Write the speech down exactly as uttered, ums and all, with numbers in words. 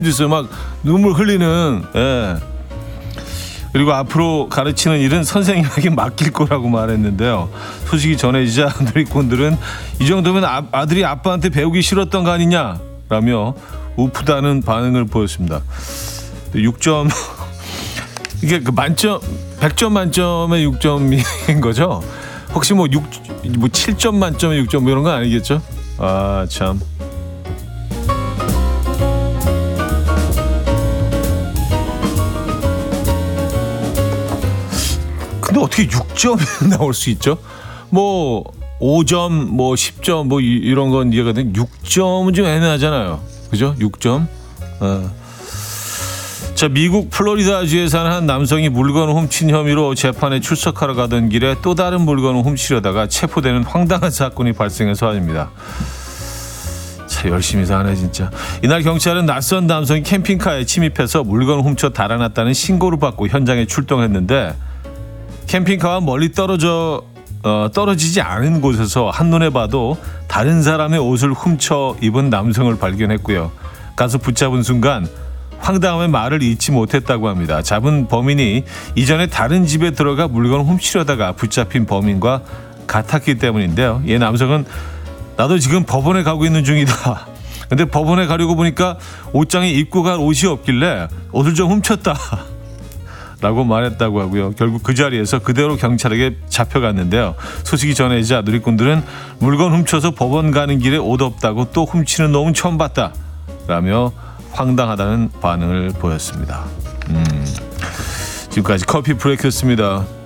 있어요. 막 눈물 흘리는. 예. 그리고 앞으로 가르치는 일은 선생님에게 맡길 거라고 말했는데요. 소식이 전해지자 누리꾼들은 이 정도면 아, 아들이 아빠한테 배우기 싫었던 거 아니냐라며 우프다는 반응을 보였습니다. 육 점 이게 그 만점 백 점 만점에 육 점인 거죠? 혹시 뭐 육 뭐 칠 점 만점에 육 점 뭐 이런 건 아니겠죠? 아, 참. 근데 어떻게 육 점이 나올 수 있죠? 뭐 오 점, 뭐 십 점 뭐 이런 건 이해가 되는 육 점은 좀 애매하잖아요. 그죠? 육 점. 어. 자, 미국 플로리다주에 사는 한 남성이 물건을 훔친 혐의로 재판에 출석하러 가던 길에 또 다른 물건을 훔치려다가 체포되는 황당한 사건이 발생해서 아닙니다. 자, 열심히 사네 진짜. 이날 경찰은 낯선 남성이 캠핑카에 침입해서 물건을 훔쳐 달아났다는 신고를 받고 현장에 출동했는데 캠핑카와 멀리 떨어져 어, 떨어지지 않은 곳에서 한눈에 봐도 다른 사람의 옷을 훔쳐 입은 남성을 발견했고요. 가서 붙잡은 순간 황당함에 말을 잇지 못했다고 합니다. 잡은 범인이 이전에 다른 집에 들어가 물건을 훔치려다가 붙잡힌 범인과 같았기 때문인데요. 이 남성은 나도 지금 법원에 가고 있는 중이다. 근데 법원에 가려고 보니까 옷장에 입고 갈 옷이 없길래 옷을 좀 훔쳤다. 라고 말했다고 하고요. 결국 그 자리에서 그대로 경찰에게 잡혀갔는데요. 소식이 전해지자 누리꾼들은 물건 훔쳐서 법원 가는 길에 옷 없다고 또 훔치는 놈은 처음 봤다. 라며 황당하다는 반응을 보였습니다. 음, 지금까지 커피 브레이크였습니다.